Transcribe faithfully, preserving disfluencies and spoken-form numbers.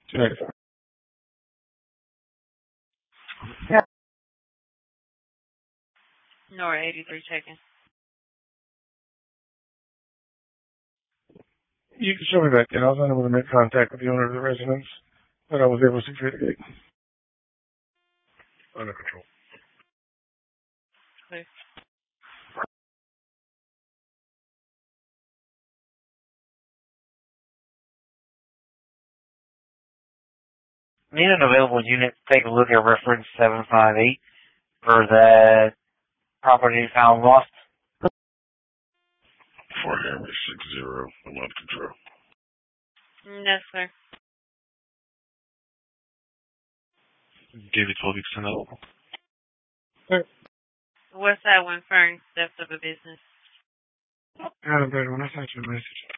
two ninety-five. Nor eighty-three checking. You can show me that, and I was unable to make contact with the owner of the residence, but I was able to secure the gate. Under control. Clear. Need an available unit to take a look at reference seven five eight for the property found lost. four Henry six zero. I'm out of control. Yes, sir. David twelve weeks available. What's that one, Fern? Depth of a business. Adam, when I sent you a message.